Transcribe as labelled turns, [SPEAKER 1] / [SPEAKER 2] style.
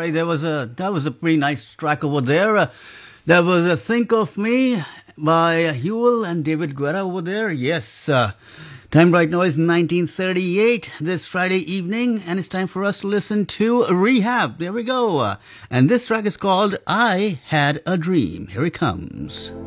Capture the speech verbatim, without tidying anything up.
[SPEAKER 1] right, there was a that was a pretty nice track over there. Uh, there was a "Think of Me" by Huel and David Guetta over there. Yes. Uh, time right now is nineteen thirty-eight this Friday evening, and it's time for us to listen to Rehab. There we go. Uh, and this track is called "I Had a Dream." Here it comes.